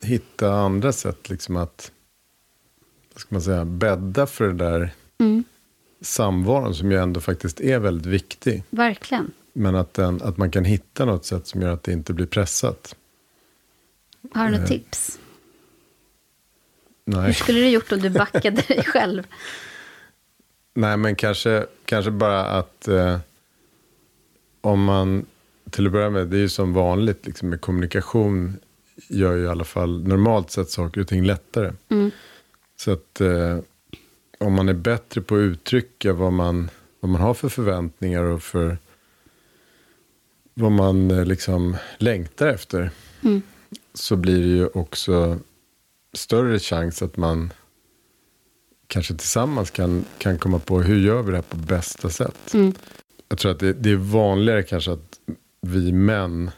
hitta andra sätt liksom att, vad ska man säga, bädda för det där samvaron som ju ändå faktiskt är väldigt viktig. Verkligen. Men att man kan hitta något sätt som gör att det inte blir pressat. Har du några tips? Nej. Hur skulle du gjort om du backade dig själv? Nej, men kanske bara att om man, till att börja med, det är ju som vanligt liksom, med kommunikation gör ju i alla fall normalt sett saker och ting lättare. Så att om man är bättre på att uttrycka vad man har för förväntningar och för vad man liksom längtar efter, så blir det ju också större chans att man kanske tillsammans kan komma på hur gör vi det här på bästa sätt. Jag tror att det är vanligare kanske att vi män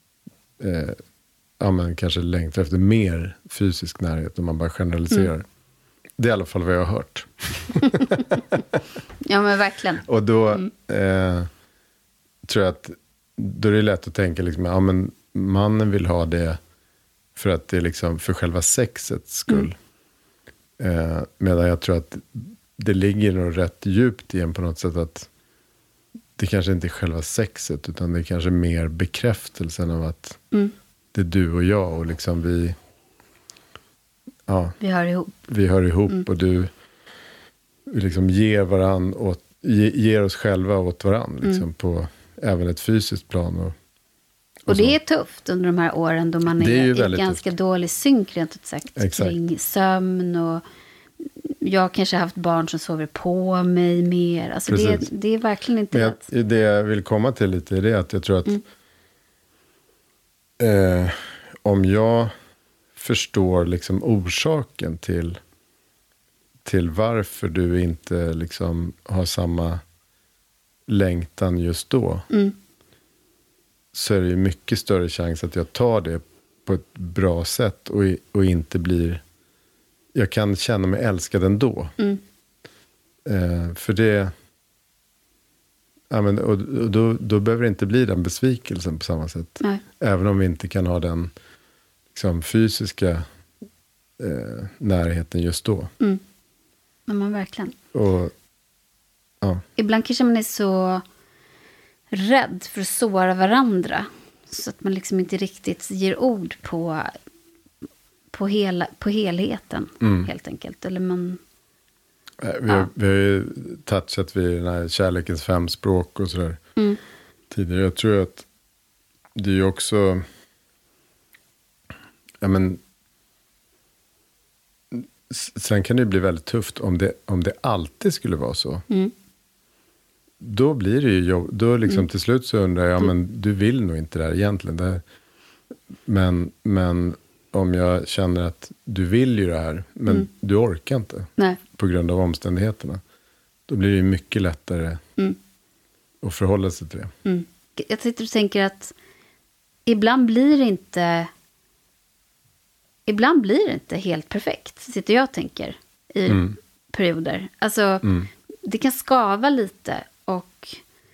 kanske längtar efter mer fysisk närhet om man bara generaliserar. Det är i alla fall vad jag har hört. Ja, men verkligen. Och då tror jag att då är det lätt att tänka liksom, men mannen vill ha det för att det är liksom för själva sexets skull. Medan jag tror att det ligger nog rätt djupt igen på något sätt att det kanske inte är själva sexet utan det är kanske mer bekräftelsen av att det är du och jag och liksom vi hör ihop och du liksom ger oss själva åt varann liksom på även ett fysiskt plan och det är tufft under de här åren då man är ganska dålig synk rent ut sagt kring sömn och jag kanske har haft barn som sover på mig mer. Alltså det är verkligen inte rätt. Det jag vill komma till lite är det att jag tror att om jag förstår liksom orsaken till varför du inte liksom har samma längtan just då, så är det ju mycket större chans att jag tar det på ett bra sätt och inte blir, jag kan känna mig älskad ändå. För det och då behöver det inte bli den besvikelsen på samma sätt. Nej. Även om vi inte kan ha den liksom, fysiska närheten just då. Men verkligen. Och, ibland kanske man är så rädd för att såra varandra så att man liksom inte riktigt ger ord på helheten helt enkelt. Eller man vi har ju touchat vid den här kärlekens 5 språk och sådär tidigare. Jag tror att det är ju också sen kan det bli väldigt tufft om det alltid skulle vara så. Då blir det ju då liksom till slut så undrar jag, men du vill nog inte det här egentligen. Men om jag känner att du vill ju det här, men du orkar inte. Nej. På grund av omständigheterna. Då blir det ju mycket lättare att förhålla sig till det. Jag sitter och tänker att ibland blir det inte helt perfekt. Sitter jag och tänker i perioder. Alltså det kan skava lite och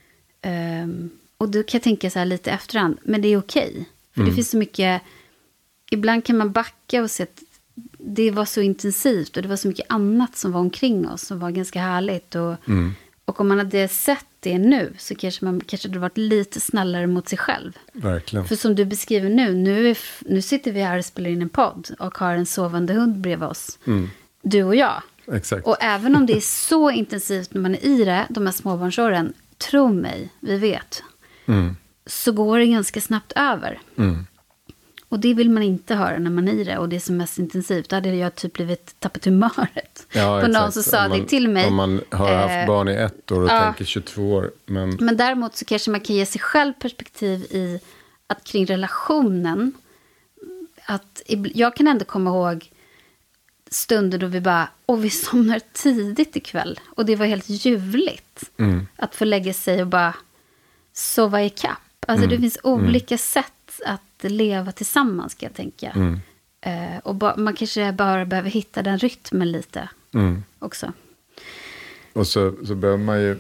då kan jag tänka så här lite efterhand. Men det är okej. För det finns så mycket. Ibland kan man backa och se att det var så intensivt och det var så mycket annat som var omkring oss som var ganska härligt. Och om man hade sett det nu så kanske man hade varit lite snällare mot sig själv. Verkligen. För som du beskriver nu sitter vi här och spelar in en podd och har en sovande hund bredvid oss. Du och jag. Exakt. Och även om det är så intensivt när man är i det, de här småbarnsåren, tro mig, vi vet, så går det ganska snabbt över. Och det vill man inte höra när man är i det. Och det är som mest intensivt. Då hade jag typ blivit tappat humöret. Ja, på någon som sa det till mig. Om man har haft barn i 1 år och tänker 22 år. Men däremot så kanske man kan ge sig själv perspektiv i att kring relationen. Att jag kan ändå komma ihåg stunder då vi bara, vi somnar tidigt ikväll. Och det var helt ljuvligt. Att få lägga sig och bara sova i kapp. Alltså det finns olika sätt att leva tillsammans, ska jag tänka. Och man kanske bara behöver hitta den rytmen lite också. Och så behöver man ju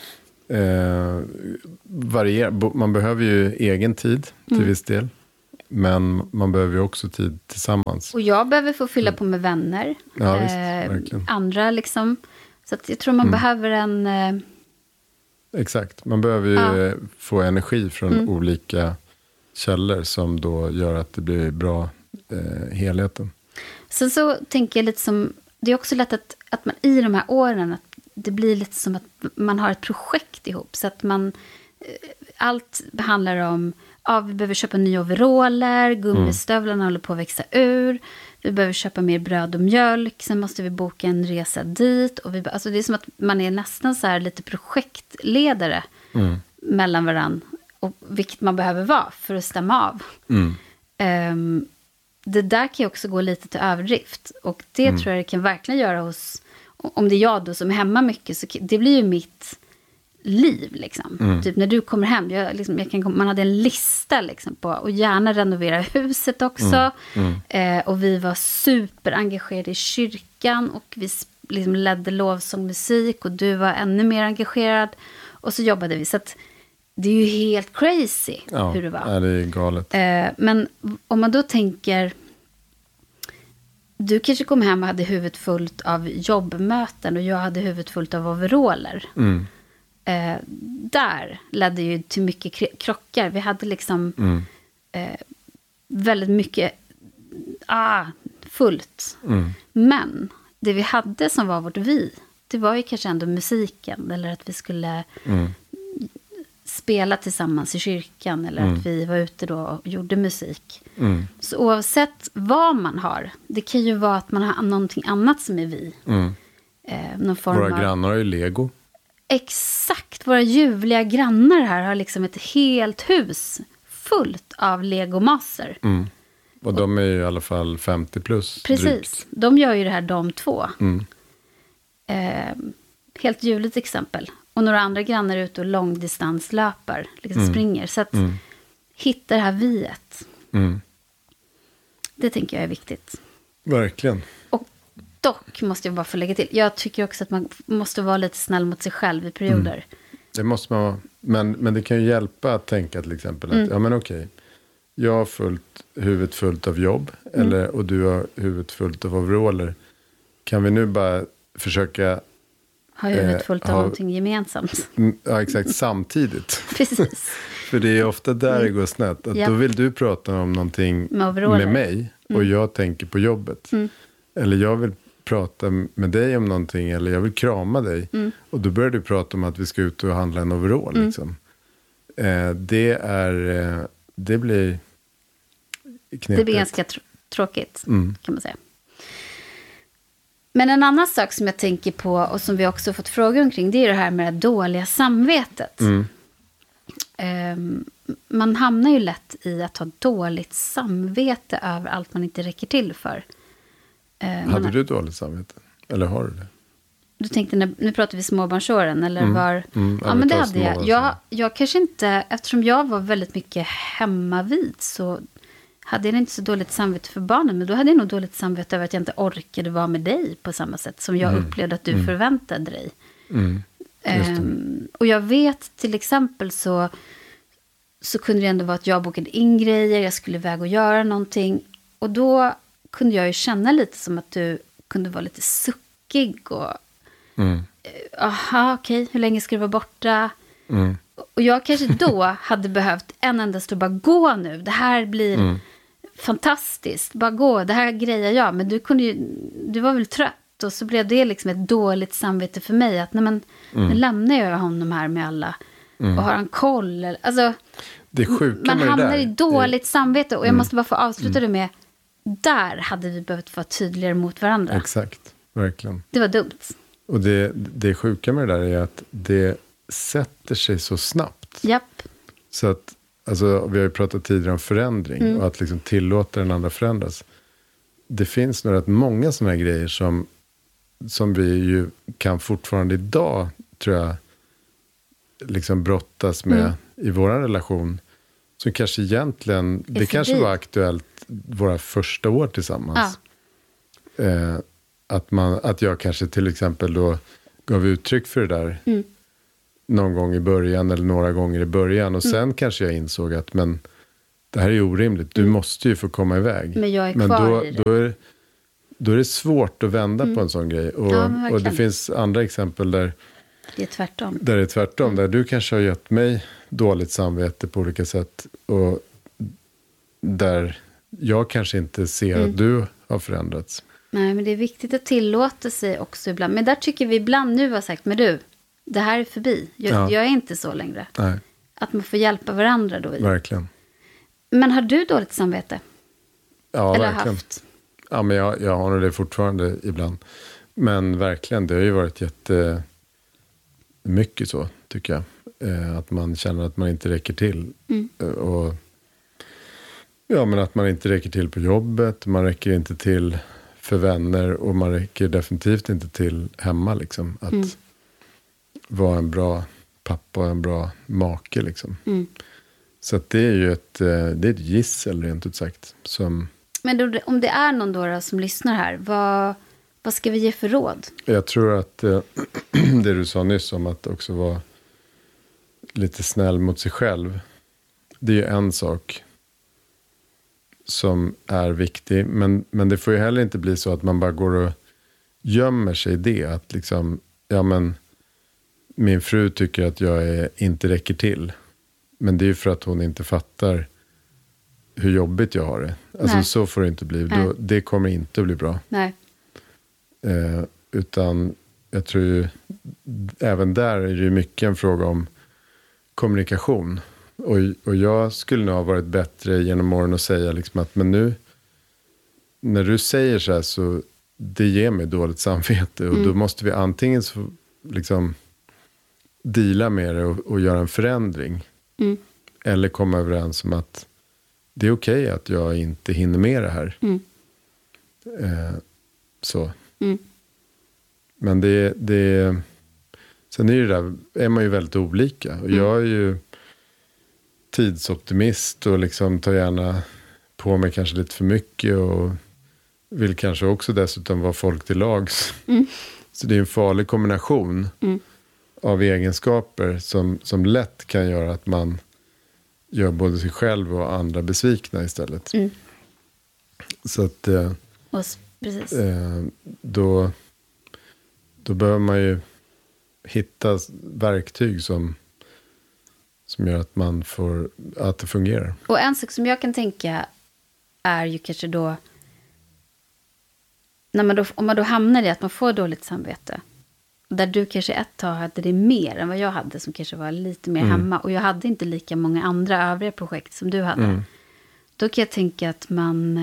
variera. Man behöver ju egen tid till viss del. Men man behöver ju också tid tillsammans. Och jag behöver få fylla på med vänner. Ja, visst, verkligen. Andra liksom. Så att jag tror man behöver en... Exakt, man behöver ju få energi från olika källor som då gör att det blir bra helheten. Sen så tänker jag lite som... Det är också lätt att man i de här åren, att det blir lite som att man har ett projekt ihop. Så att man... Allt handlar om... Ja, vi behöver köpa nya overaller, gummistövlarna håller på att växa ur. Vi behöver köpa mer bröd och mjölk. Sen måste vi boka en resa dit. Och alltså det är som att man är nästan så här lite projektledare mellan varann. Och vilket man behöver vara för att stämma av. Det där kan ju också gå lite till överdrift. Och det tror jag det kan verkligen göra hos... Om det är jag då som är hemma mycket, så det blir ju mitt liv liksom. Typ när du kommer hem, man hade en lista liksom på, och gärna renovera huset också. Och vi var superengagerade i kyrkan och vi liksom ledde lovsångmusik och du var ännu mer engagerad och så jobbade vi, så att det är ju helt crazy hur det var. Ja, det är galet. Men om man då tänker, du kanske kom hem och hade huvudet fullt av jobbmöten och jag hade huvudet fullt av overaller. Där ledde ju till mycket krockar. Vi hade liksom väldigt mycket fullt. Men det vi hade som var vårt det var ju kanske ändå musiken. Eller att vi skulle spela tillsammans i kyrkan. Eller att vi var ute då och gjorde musik. Så oavsett vad man har, det kan ju vara att man har någonting annat som är vi. Någon form Våra grannar har ju Lego. Exakt, våra ljuvliga grannar här har liksom ett helt hus fullt av legomassor. Och de är ju i alla fall 50 plus. Precis, drygt. De gör ju det här de två. Helt ljuvligt exempel. Och några andra grannar är ute och långdistanslöpar, liksom springer. Så att hitta det här viet. Det tänker jag är viktigt. Verkligen. Och dock måste jag bara få lägga till. Jag tycker också att man måste vara lite snäll mot sig själv i perioder. Det måste man vara. Men det kan ju hjälpa att tänka till exempel att ja men okej. Jag har huvudet fullt av jobb. Och du har huvudet fullt av overaller. Kan vi nu bara försöka ha huvudet fullt av någonting gemensamt. Ja, exakt. Samtidigt. Precis. För det är ofta där det går snett. Att då vill du prata om någonting med mig. Och jag tänker på jobbet. Eller jag vill prata med dig om någonting. Eller jag vill krama dig. Och då börjar du prata om att vi ska ut och handla en overall. Liksom. Det blir knepigt. Det blir ganska tråkigt kan man säga. Men en annan sak som jag tänker på och som vi också fått frågor omkring, det är det här med det dåliga samvetet. Man hamnar ju lätt i att ha dåligt samvete över allt man inte räcker till för. Hade du dåligt samvete? Eller har du det? Du tänkte, nu pratar vi småbarnsåren, eller var... Ja, men det hade jag. Jag kanske inte, eftersom jag var väldigt mycket hemma vid, så hade jag inte så dåligt samvete för barnen. Men då hade jag nog dåligt samvete över att jag inte orkade vara med dig på samma sätt som jag upplevde att du förväntade dig. Och jag vet till exempel så kunde det ändå vara att jag bokade in grejer, jag skulle iväg och göra någonting. Och då kunde jag ju känna lite som att du kunde vara lite suckig och okej, hur länge ska du vara borta? Och jag kanske då hade behövt en enda stor, bara gå nu, det här blir fantastiskt, bara gå, det här grejer jag. Men du var väl trött, och så blev det liksom ett dåligt samvete för mig att nu lämnar jag honom här med alla och har en koll. Alltså, det sjuka man hamnar där i dåligt samvete, och jag måste bara få avsluta det med, där hade vi behövt vara tydligare mot varandra. Exakt, verkligen. Det var dumt. Och det sjuka med det där är att det sätter sig så snabbt. Japp. Så att, alltså, vi har ju pratat tidigare om förändring och att liksom tillåta den andra förändras. Det finns nog rätt många sådana här grejer som vi ju kan fortfarande idag, tror jag, liksom brottas med i vår relation. Som kanske egentligen, det kanske var aktuellt våra första år tillsammans. Att jag kanske till exempel då gav uttryck för det där någon gång i början eller några gånger i början. Och sen kanske jag insåg att men det här är orimligt. Du måste ju få komma iväg. Men jag är kvar i det. Då är det svårt att vända på en sån grej. Och det finns andra exempel där det är tvärtom. Där det är tvärtom. Där du kanske har gett mig dåligt samvete på olika sätt. Och där jag kanske inte ser att du har förändrats. Nej, men det är viktigt att tillåta sig också ibland. Men där tycker vi ibland nu har sagt, men du, det här är förbi. Jag är inte så längre. Nej. Att man får hjälpa varandra då. Verkligen. Men har du dåligt samvete? Ja, eller verkligen. Haft? Ja, men jag har nog det fortfarande ibland. Men verkligen, det har ju varit mycket så, tycker jag. Att man känner att man inte räcker till. Och men att man inte räcker till på jobbet. Man räcker inte till för vänner. Och man räcker definitivt inte till hemma, liksom. Att vara en bra pappa och en bra make, liksom. Så att det är ju ett gissel, rent ut sagt. Men då, om det är någon då som lyssnar här, vad ska vi ge för råd? Jag tror att det du sa nyss om att också vara lite snäll mot sig själv. Det är ju en sak som är viktig. Men det får ju heller inte bli så att man bara går och gömmer sig i det. Att liksom, min fru tycker att jag inte räcker till. Men det är ju för att hon inte fattar hur jobbigt jag har det. Alltså så får det inte bli. Det kommer inte att bli bra. Nej. Utan jag tror ju, även där är det ju mycket en fråga om kommunikation. Och jag skulle nog ha varit bättre genom åren att säga liksom att, men nu när du säger så här, så det ger mig dåligt samvete. Och då måste vi antingen så, liksom deala med det och göra en förändring. Eller komma överens om att det är okej att jag inte hinner med det här. Så. Men sen är det där, är man ju väldigt olika. Och jag är ju tidsoptimist och liksom tar gärna på mig kanske lite för mycket. Och vill kanske också dessutom vara folk till lags. Så det är en farlig kombination av egenskaper som lätt kan göra att man gör både sig själv och andra besvikna istället. Så att precis. Då behöver man ju hitta verktyg som gör att det fungerar. Och en sak som jag kan tänka är ju kanske då, om man då hamnar i att man får dåligt samvete. Där du kanske ett tag hade det mer än vad jag hade, som kanske var lite mer hemma. Och jag hade inte lika många andra övriga projekt som du hade. Då kan jag tänka att man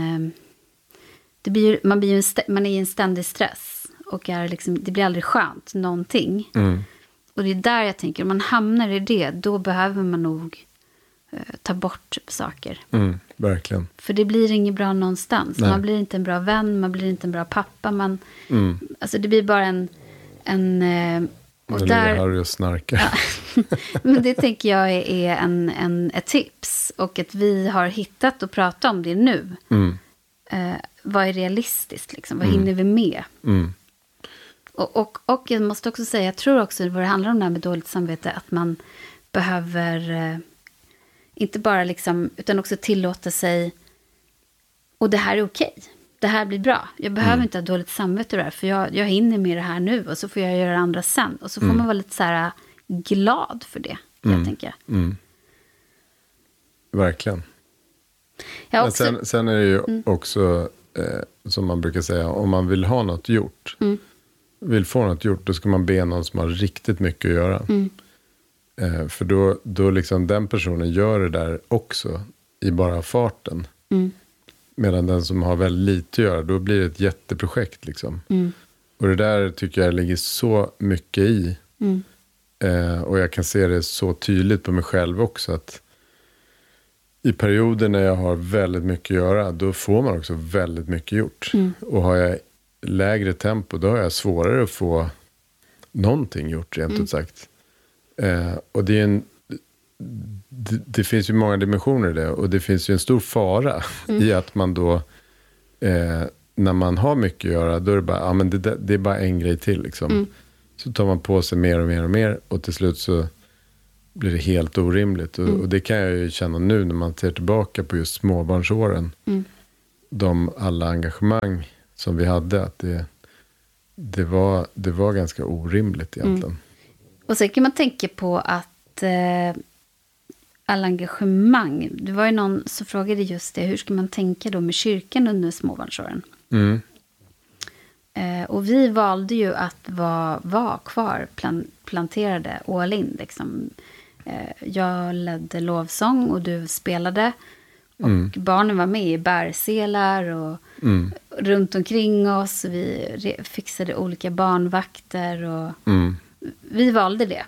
är i en ständig stress. Och det blir aldrig skönt, någonting. Och det är där jag tänker, om man hamnar i det, då behöver man nog ta bort saker. Verkligen. För det blir inget bra någonstans. Nej. Man blir inte en bra vän, man blir inte en bra pappa. Alltså det blir bara en och där ligger Harry och snarkar. Men det tänker jag är ett tips. Och att vi har hittat och pratat om det nu. Vad är realistiskt? Liksom? Vad hinner vi med? Och jag måste också säga, jag tror också vad det handlar om det här med dåligt samvete, att man behöver inte bara liksom, utan också tillåta sig, och det här är okej. Det här blir bra. Jag behöver inte ha dåligt samvete där, för jag hinner med det här nu, och så får jag göra det andra sen. Och så får man vara lite så här glad för det, jag tänker. Verkligen. Sen är det ju också, som man brukar säga, om man vill ha något gjort, vill få något gjort, då ska man be någon som har riktigt mycket att göra. För då liksom den personen gör det där också i bara farten. Medan den som har väldigt lite att göra, då blir det ett jätteprojekt liksom. Och det där tycker jag ligger så mycket i. Och jag kan se det så tydligt på mig själv också, att i perioder när jag har väldigt mycket att göra, då får man också väldigt mycket gjort. Och har jag lägre tempo, då har jag svårare att få någonting gjort, rent ut sagt. Och det finns ju många dimensioner i det. Och det finns ju en stor fara i att man då, när man har mycket att göra, då är det bara, men det är bara en grej till liksom. Så tar man på sig mer och mer och mer, och till slut så blir det helt orimligt. Och det kan jag ju känna nu när man ser tillbaka på just småbarnsåren. Alla engagemang som vi hade, att det var ganska orimligt egentligen. Och så kan man tänka på att alla engagemang, det var ju någon som frågade just det, hur ska man tänka då med kyrkan under småbarnsåren? Och vi valde ju att vara kvar, planterade all in liksom. Jag ledde lovsång och du spelade. Och barnen var med i bärselar och runt omkring oss. Vi fixade olika barnvakter. Och vi valde det.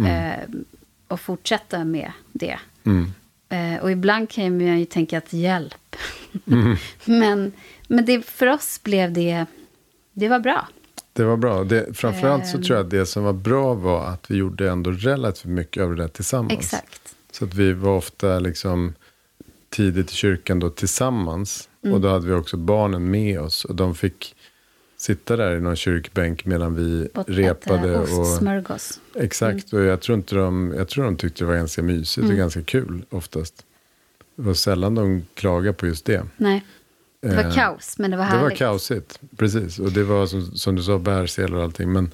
Och fortsätta med det. Och ibland kan man ju tänka att hjälp. Men det, för oss blev det var bra. Det var bra. Framförallt så tror jag att det som var bra var att vi gjorde ändå relativt mycket av det tillsammans. Exakt. Så att vi var ofta liksom tidigt i kyrkan då tillsammans. Och då hade vi också barnen med oss. Och de fick sitta där i någon kyrkbänk medan vi repade. Och smörgås. Exakt. Och jag tror de tyckte det var ganska mysigt och ganska kul oftast. Det var sällan de klagade på just det. Nej. Det var kaos, men det var härligt. Det var kaosigt, precis. Och det var som du sa, bärsel och allting.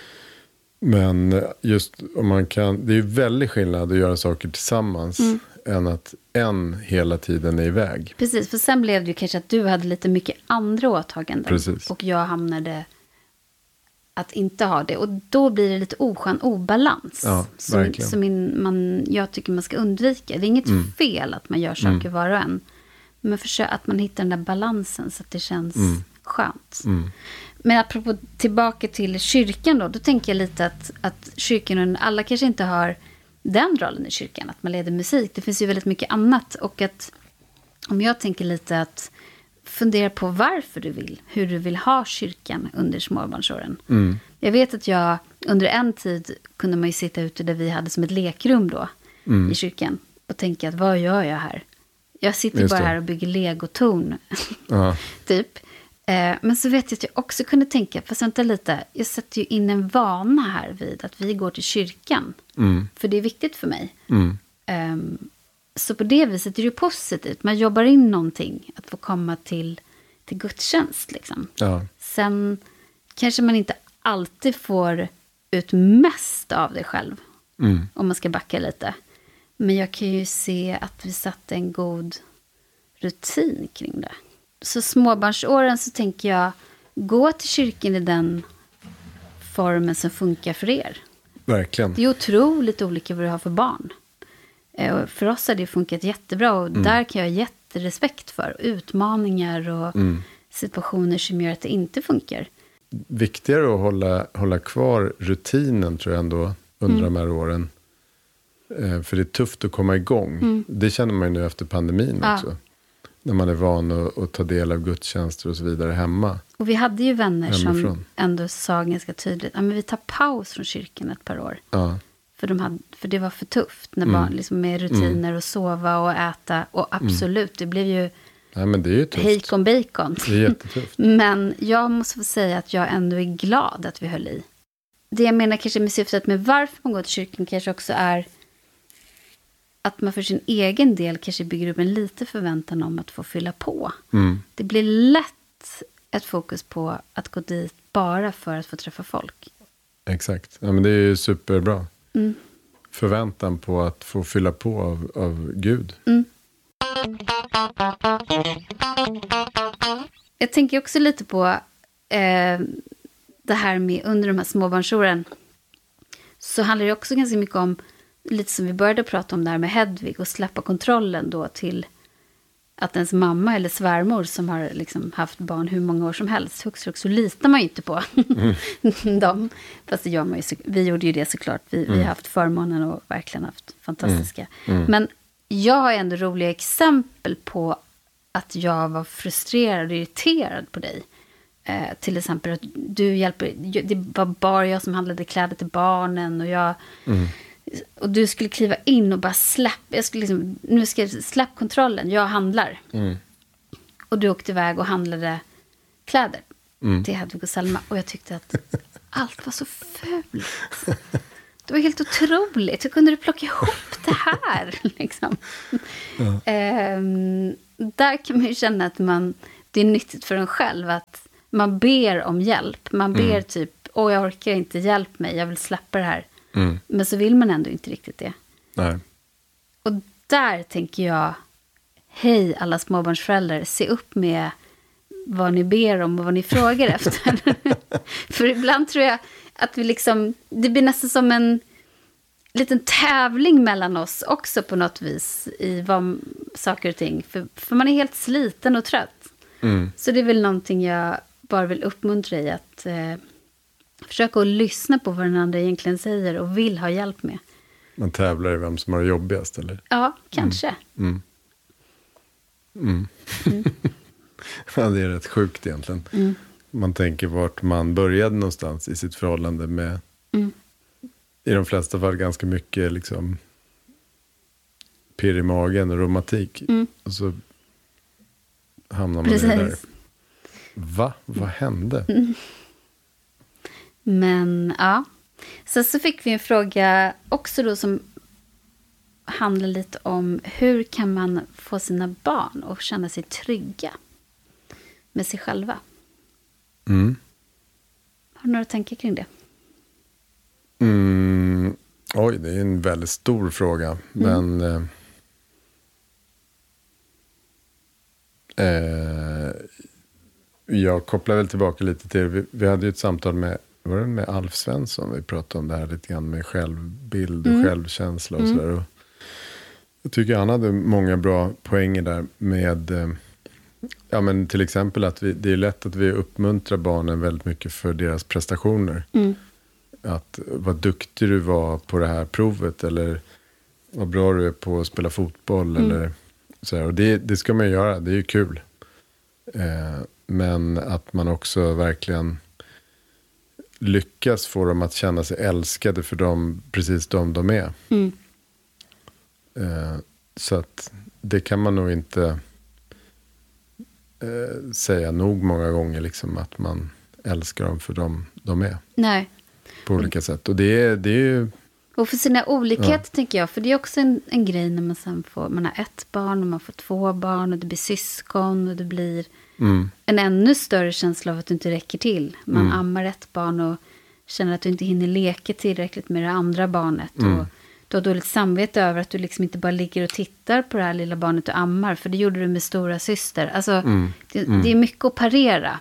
Men just om man kan, det är ju väldigt skillnad att göra saker tillsammans än att en hela tiden är iväg. Precis, för sen blev det ju kanske att du hade lite mycket andra åtaganden. Precis. Och jag hamnade att inte ha det. Och då blir det lite oskön obalans. Ja, verkligen. Som jag tycker man ska undvika. Det är inget fel att man gör saker var och en. Men försök att man hittar den där balansen så att det känns skönt. Men apropå tillbaka till kyrkan då tänker jag lite att kyrkan, alla kanske inte har den rollen i kyrkan, att man leder musik. Det finns ju väldigt mycket annat. Och att om jag tänker lite att fundera på hur du vill ha kyrkan under småbarnsåren. Jag vet att jag under en tid kunde man ju sitta ute där vi hade som ett lekrum då i kyrkan och tänka att vad gör jag här? Jag sitter bara här och bygger legotorn. Typ. Men så vet jag att jag också kunde tänka, fast vänta lite, jag sätter ju in en vana här vid att vi går till kyrkan. För det är viktigt för mig. Så på det viset är det ju positivt. Man jobbar in någonting, att få komma till gudstjänst. Liksom. Ja. Sen kanske man inte alltid får ut mest av det själv. Om man ska backa lite. Men jag kan ju se att vi satte en god rutin kring det. Så småbarnsåren så tänker jag, gå till kyrkan i den formen som funkar för er. Verkligen. Det är otroligt olika vad du har för barn. Och för oss har det funkat jättebra. Och där kan jag ha jätterespekt för utmaningar och situationer som gör att det inte funkar. Viktigare att hålla kvar rutinen tror jag ändå under de här åren. För det är tufft att komma igång. Det känner man ju nu efter pandemin också. När man är van att ta del av gudstjänster och så vidare hemma. Och vi hade ju vänner som ändå sa ganska tydligt, men vi tar paus från kyrkan ett par år. Ja. För det var för tufft när barn, liksom med rutiner och sova och äta. Och absolut, det blev ju men det är ju tufft. Hejkon bacon. Det är jättetufft. Men jag måste få säga att jag ändå är glad att vi höll i. Det jag menar kanske med syftet med varför man går till kyrkan kanske också är att man för sin egen del kanske bygger upp en lite förväntan om att få fylla på. Det blir lätt ett fokus på att gå dit bara för att få träffa folk. Exakt. Ja, men det är ju superbra. Förväntan på att få fylla på av Gud. Jag tänker också lite på det här med under de här småbarnsåren. Så handlar det också ganska mycket om, lite som vi började prata om där med Hedvig, och släppa kontrollen då till att ens mamma eller svärmor som har liksom haft barn hur många år som helst, så litar man ju inte på dem. Fast det gör man ju, vi gjorde ju det såklart. Vi har haft förmånen och verkligen haft fantastiska. Men jag har ändå roliga exempel på att jag var frustrerad och irriterad på dig. Till exempel att du hjälper, det var bara jag som handlade kläder till barnen och jag... Och du skulle kliva in och bara släpp kontrollen, jag handlar. Och du åkte iväg och handlade kläder till Hedvig och Selma. Och jag tyckte att allt var så fult. Det var helt otroligt. Hur kunde du plocka ihop det här? Liksom. Ja. Där kan man ju känna att det är nyttigt för en själv. Att man ber om hjälp. Man ber typ, jag orkar inte, hjälp mig. Jag vill släppa det här. Men så vill man ändå inte riktigt det. Nej. Och där tänker jag, hej alla småbarnsföräldrar, se upp med vad ni ber om och vad ni frågar efter. För ibland tror jag att vi liksom, det blir nästan som en liten tävling mellan oss också på något vis i vad saker och ting. För man är helt sliten och trött. Så det är väl någonting jag bara vill uppmuntra i, att försöka att lyssna på vad den andra egentligen säger och vill ha hjälp med. Man tävlar i vem som har det jobbigast, eller? Ja, kanske. Ja, det är rätt sjukt egentligen. Man tänker vart man började någonstans i sitt förhållande med, i de flesta fall ganska mycket liksom pirr i magen och romantik. Och så hamnar man i det där. Va? Vad hände? Men ja. Så fick vi en fråga också då som handlar lite om hur kan man få sina barn att känna sig trygga med sig själva. Har du några tankar kring det? Oj, det är en väldigt stor fråga. Men jag kopplar väl tillbaka lite till, vi hade ju ett samtal med Alf Svensson. Vi pratade om det här lite grann med självbild och självkänsla och sådär. Och jag tycker han hade många bra poänger där med, ja men till exempel att det är lätt att vi uppmuntrar barnen väldigt mycket för deras prestationer. Att vad duktig du var på det här provet, eller vad bra du är på att spela fotboll eller så här. Och det ska man göra, det är ju kul. Men att man också verkligen lyckas få dem att känna sig älskade för dem, precis de är. Så att det kan man nog inte säga nog många gånger, liksom, att man älskar dem för de är. Nej. På olika sätt. Och det är ju... Och för sina olikheter tänker jag. För det är också en grej när man har ett barn och man får 2 barn och det blir syskon och det blir en ännu större känsla av att du inte räcker till. Man ammar ett barn och känner att du inte hinner leka tillräckligt med det andra barnet. Och du har dåligt samvete över att du liksom inte bara ligger och tittar på det här lilla barnet du ammar. För det gjorde du med stora syster. Alltså, det är mycket att parera.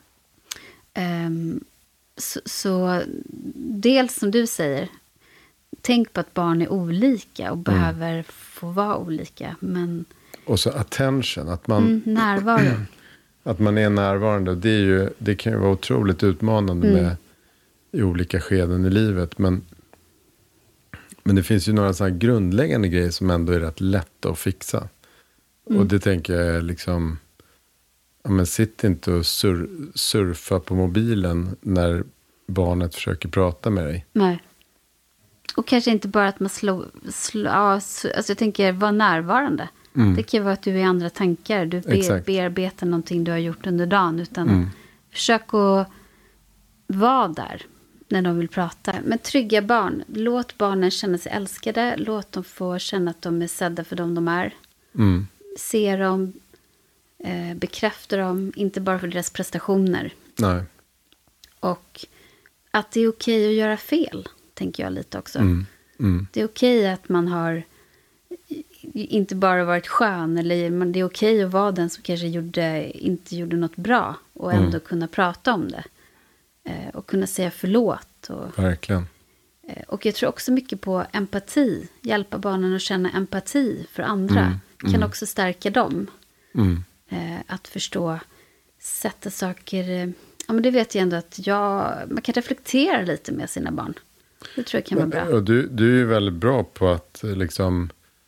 Så dels som du säger, tänk på att barn är olika och behöver få vara olika. Men och så attention, att man närvaro. Att man är närvarande, det kan ju vara otroligt utmanande med i olika skeden i livet. Men det finns ju några sådana grundläggande grejer som ändå är rätt lätta att fixa. Och det tänker jag är liksom, ja, men sitt inte och surfa på mobilen när barnet försöker prata med dig. Nej. Och kanske inte bara att man alltså jag tänker, vara närvarande. Det kan vara att du är i andra tankar. Du bearbetar någonting du har gjort under dagen. Utan försök att vara där när de vill prata. Men trygga barn. Låt barnen känna sig älskade. Låt dem få känna att de är sedda för dem de är. Se dem. Bekräfta dem. Inte bara för deras prestationer. Nej. Och att det är okej att göra fel. Tänker jag lite också. Det är okej att man har inte bara varit skön. Eller det är okej att vara den som kanske inte gjorde något bra. Och ändå kunna prata om det. Och kunna säga förlåt. Verkligen. Och jag tror också mycket på empati. Hjälpa barnen att känna empati för andra. Kan också stärka dem. Att förstå. Sätta saker. Ja, men det vet jag ändå att man kan reflektera lite med sina barn. Det tror jag kan vara bra. Och du är ju väldigt bra på att liksom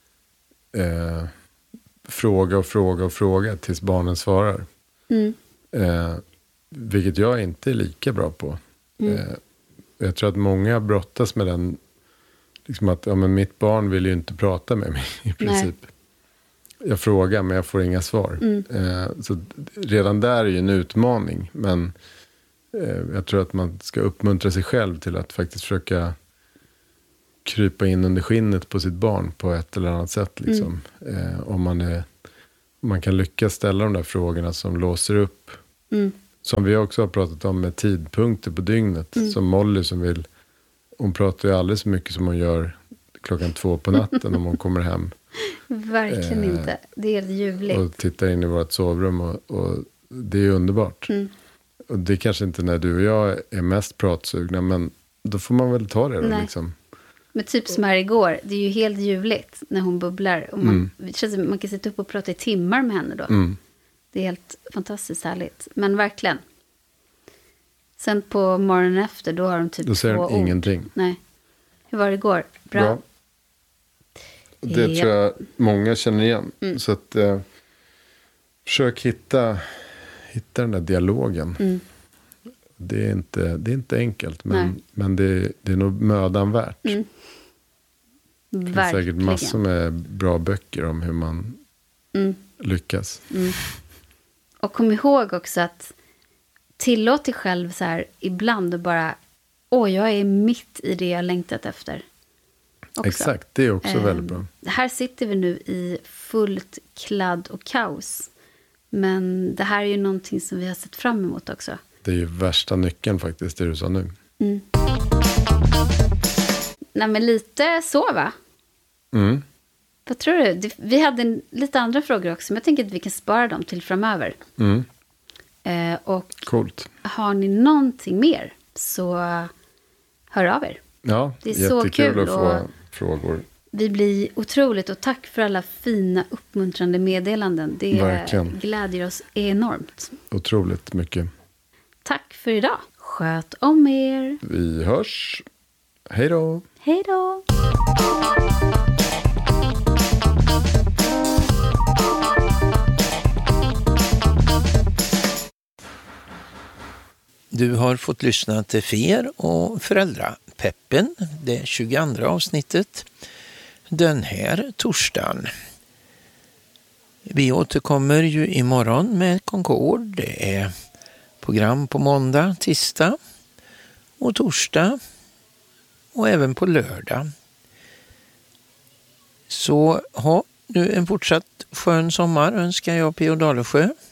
fråga tills barnen svarar. Vilket jag inte är lika bra på. Jag tror att många brottas med den. Liksom att men mitt barn vill ju inte prata med mig i princip. Nej. Jag frågar men jag får inga svar. Så redan där är ju en utmaning. Men jag tror att man ska uppmuntra sig själv till att faktiskt försöka krypa in under skinnet på sitt barn på ett eller annat sätt. Liksom. Om man kan lyckas ställa de där frågorna som låser upp. Som vi också har pratat om med tidpunkter på dygnet. Som Molly som vill, hon pratar ju aldrig så mycket som hon gör 2:00 på natten om hon kommer hem. Verkligen inte. Det är helt ljuvligt. Och tittar in i vårt sovrum och det är underbart. Och det är kanske inte när du och jag är mest pratsugna, men då får man väl ta det då. Liksom. Men typ som här igår, det är ju helt ljuvligt när hon bubblar. Och det känns som man kan sitta upp och prata i timmar med henne då. Det är helt fantastiskt härligt. Men verkligen. Sen på morgonen efter, då har de typ 2 ord. Då säger de ingenting. Nej. Hur var det igår? Bra. Det tror jag många känner igen. Så att försök hitta den där dialogen. Det är inte enkelt, men det är nog mödan värt. Det finns säkert massor med bra böcker om hur man lyckas. Och kom ihåg också att tillåt dig själv så här ibland och bara, jag är mitt i det jag längtat efter. Också. Exakt, det är också väldigt bra. Här sitter vi nu i fullt kladd och kaos. Men det här är ju någonting som vi har sett fram emot också. Det är ju värsta nyckeln faktiskt, det du sa nu. Nej, men lite så, va? Vad tror du? Vi hade lite andra frågor också, men jag tänker att vi kan spara dem till framöver. Och coolt. Har ni någonting mer så hör av er. Ja, det är jättekul så kul att få frågor. Vi blir otroligt, och tack för alla fina uppmuntrande meddelanden. Det Verkligen. Glädjer oss enormt. Otroligt mycket. Tack för idag. Sköt om er. Vi hörs. Hej då. Hej då. Du har fått lyssna till Fer och Föräldrapeppen, det 22 avsnittet, den här torsdagen. Vi återkommer ju imorgon med Concord. Det är program på måndag, tisdag och torsdag och även på lördag. Så ha nu en fortsatt skön sommar önskar jag, P.O. Dalesjö.